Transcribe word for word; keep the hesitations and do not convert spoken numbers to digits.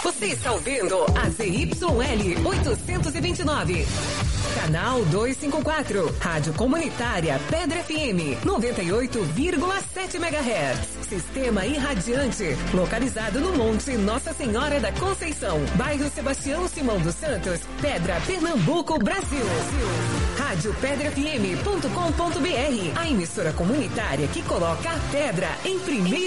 Você está ouvindo a Z Y L oitocentos e vinte e nove. Canal duzentos e cinquenta e quatro. Rádio Comunitária Pedra F M. noventa e oito vírgula sete megahertz. Sistema irradiante. Localizado no Monte Nossa Senhora da Conceição. Bairro Sebastião Simão dos Santos. Pedra, Pernambuco, Brasil. Rádio pedra f m ponto com ponto b r. A emissora comunitária que coloca a pedra em primeiro